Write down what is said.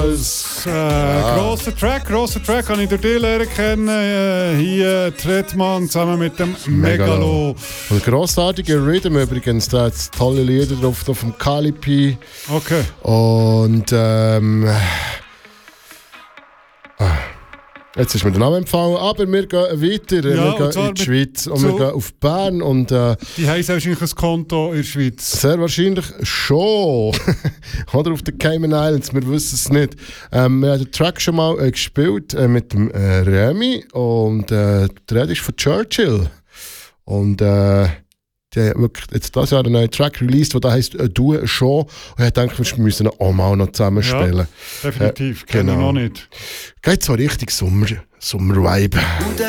Als grosser Track habe ich durch dich lernen kennen. Hier Tretman zusammen mit dem Megalo. Ein grossartiger Rhythm übrigens. Da hat es tolle Lieder drauf vom Kali P. Okay. Und jetzt ist mir der Name empfallen, aber wir gehen weiter. Ja, wir gehen in die Schweiz und wir gehen auf Bern. Und, die haben wahrscheinlich ein Konto in der Schweiz. Sehr wahrscheinlich schon. Oder auf den Cayman Islands, wir wissen es nicht. Wir haben den Track schon mal gespielt mit dem Remy und der Rede ist von Churchill. Und die haben wirklich jetzt dieses Jahr einen neuen Track released, der heisst «Du schon». Und ich denke, wir müssen ihn auch mal noch zusammenspielen. Ja, definitiv, kennen wir noch nicht. Geht zwar richtig Sommer-Vibe.